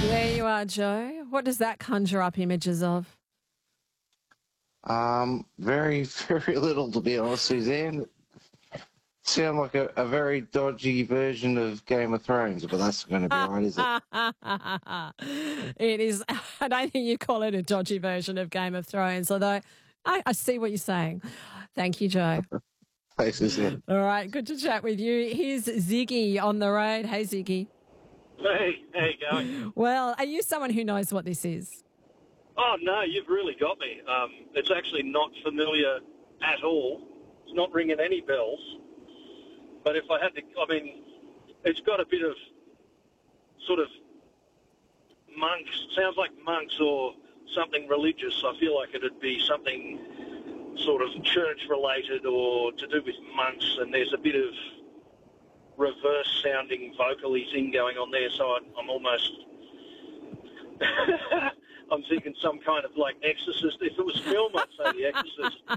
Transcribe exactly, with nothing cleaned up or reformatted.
There you are, Joe. What does that conjure up images of? Um, very, very little, to be honest, Suzanne. Sound like a, a very dodgy version of Game of Thrones, but that's going to be right, is it? It is. I don't think you call it a dodgy version of Game of Thrones, although I, I see what you're saying. Thank you, Joe. Thanks, Suzanne. All right, good to chat with you. Here's Ziggy on the road. Hey, Ziggy. Hey, how you going? Well, are you someone who knows what this is? Oh, no, you've really got me. Um, it's actually not familiar at all. It's not ringing any bells. But if I had to, I mean, it's got a bit of sort of monks, sounds like monks or something religious. I feel like it'd be something sort of church-related or to do with monks, and there's a bit of reverse-sounding vocally thing going on there, so I, I'm almost... I'm thinking some kind of, like, Exorcist. If it was film, I'd say The Exorcist.